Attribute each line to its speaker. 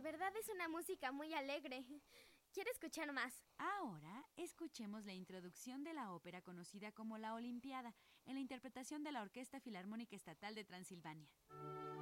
Speaker 1: verdad es una música muy alegre. Quiero escuchar más.
Speaker 2: Ahora, escuchemos la introducción de la ópera conocida como La Olimpiada, en la interpretación de la Orquesta Filarmónica Estatal de Transilvania.